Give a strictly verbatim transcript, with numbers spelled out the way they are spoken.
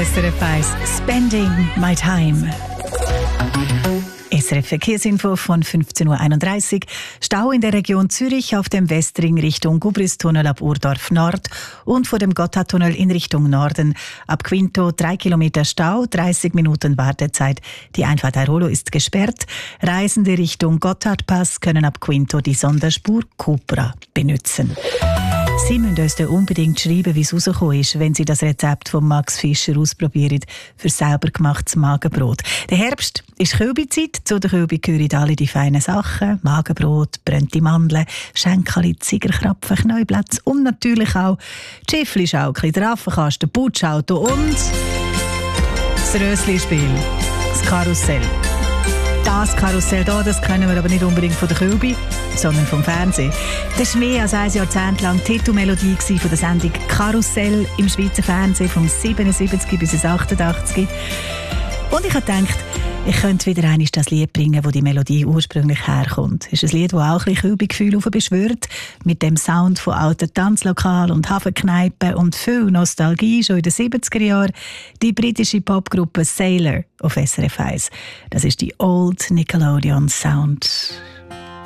S R F eins Spending my time. S R F Verkehrsinfo von fünfzehn Uhr einunddreißig. Stau in der Region Zürich auf dem Westring Richtung Gubristunnel ab Urdorf Nord und vor dem Gotthardtunnel in Richtung Norden. Ab Quinto drei Kilometer Stau, dreißig Minuten Wartezeit. Die Einfahrt Airolo ist gesperrt. Reisende Richtung Gotthardpass können ab Quinto die Sonderspur Cupra benutzen. Sie müssen uns da unbedingt schreiben, wie es rausgekommen ist, wenn Sie das Rezept von Max Fischer ausprobieren für selber gemachtes Magenbrot. Der Herbst ist Kälbezeit. Zu der Kälbe gehören alle die feinen Sachen. Magenbrot, brennte Mandeln, Schenkeli, Zigerkrapfen, Kneublätze und natürlich auch Schiffli-Schaukli, der Affenkasten, Putschauto und das Rösli-Spiel, das Karussell. Das Karussell hier, das kennen wir aber nicht unbedingt von der Kälbe, sondern vom Fernsehen. Das war mehr als ein Jahrzehnt lang die Titelmelodie von der Sendung Karussell im Schweizer Fernsehen vom siebenundsiebzig bis ins achtundachtzig. Und ich habe gedacht, ich könnte wieder einmal das Lied bringen, wo die Melodie ursprünglich herkommt. Es ist ein Lied, das auch ein bisschen Kälbegefühl beschwört, mit dem Sound von alten Tanzlokalen und Hafenkneipen und viel Nostalgie schon in den siebziger Jahren. Die britische Popgruppe Sailor auf S R F eins. Das ist die Old Nickelodeon Sound.